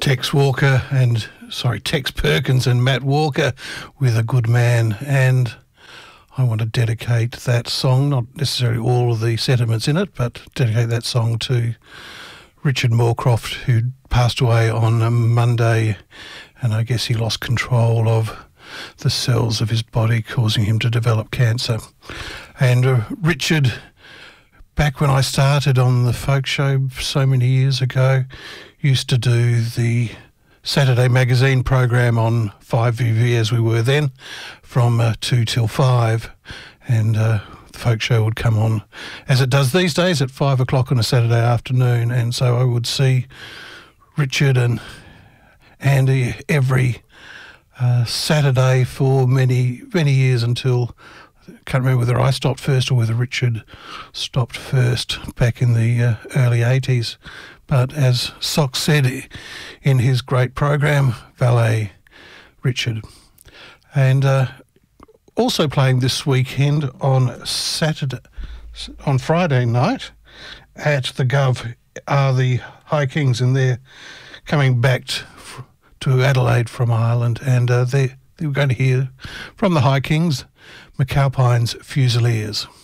Tex Perkins and Matt Walker with A Good Man, and I want to dedicate that song, not necessarily all of the sentiments in it, but dedicate that song to Richard Moorcroft, who passed away on a Monday, and I guess he lost control of the cells of his body, causing him to develop cancer. And Richard, back when I started on the folk show so many years ago, used to do the Saturday magazine program on 5VV as we were then, from 2 till 5, and the folk show would come on as it does these days at 5 o'clock on a Saturday afternoon, and so I would see Richard and Andy every Saturday for many years, until I can't remember whether I stopped first or whether Richard stopped first back in the early 80s. But as Sock said in his great program, Valet Richard. And also playing this weekend on Friday night at the Gov are the High Kings, and they're coming back to Adelaide from Ireland, and they're going to hear from the High Kings, McAlpine's Fusiliers.